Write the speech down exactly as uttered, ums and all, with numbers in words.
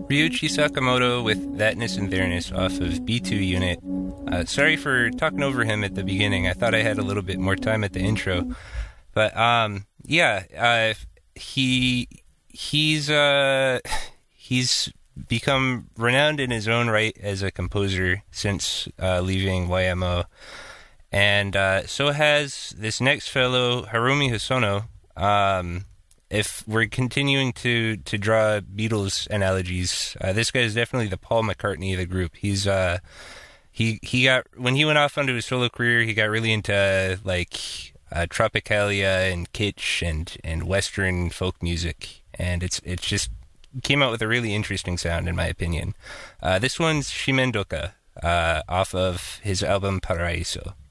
Ryuichi Sakamoto with Thatness and Theirness off of B two Unit. Uh, sorry for talking over him at the beginning. I thought I had a little bit more time at the intro. But, um, yeah, uh, he, he's, uh, he's become renowned in his own right as a composer since, uh, leaving Y M O. And, uh, so has this next fellow, Harumi Hosono. Um, if we're continuing to, to draw Beatles analogies, uh, this guy is definitely the Paul McCartney of the group. He's, uh, he, he got, when he went off onto his solo career, he got really into, like, uh, Tropicalia and kitsch and, and Western folk music. And it's, it's just came out with a really interesting sound, in my opinion. Uh, this one's Shimendoka, uh, off of his album Paraiso.